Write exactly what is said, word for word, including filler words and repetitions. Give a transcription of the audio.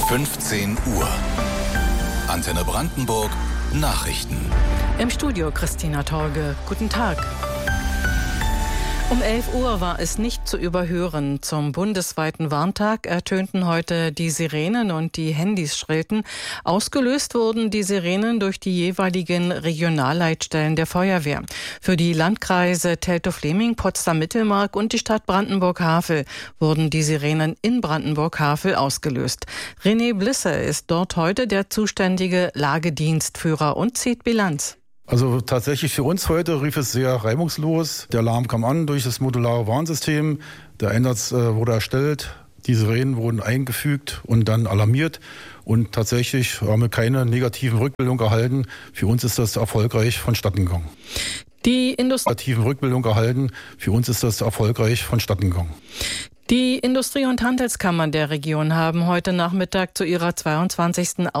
fünfzehn Uhr. Antenne Brandenburg Nachrichten. Im Studio Christina Torge. Guten Tag. Um elf Uhr war es nicht zu überhören. Zum bundesweiten Warntag ertönten heute die Sirenen und die Handys schrillten. Ausgelöst wurden die Sirenen durch die jeweiligen Regionalleitstellen der Feuerwehr. Für die Landkreise Teltow-Fleming, Potsdam-Mittelmark und die Stadt Brandenburg-Havel wurden die Sirenen in Brandenburg-Havel ausgelöst. René Blisse ist dort heute der zuständige Lagedienstführer und zieht Bilanz. Also tatsächlich für uns heute rief es sehr reibungslos. Der Alarm kam an durch das modulare Warnsystem. Der Einsatz äh, wurde erstellt. Die Sirenen wurden eingefügt und dann alarmiert. Und tatsächlich haben wir keine negativen Rückmeldungen erhalten. Für uns ist das erfolgreich vonstatten gegangen. Die Industrie- negativen Rückmeldungen erhalten. Für uns ist das erfolgreich vonstatten gegangen. Die Industrie- und Handelskammern der Region haben heute Nachmittag zu ihrer zweiundzwanzigsten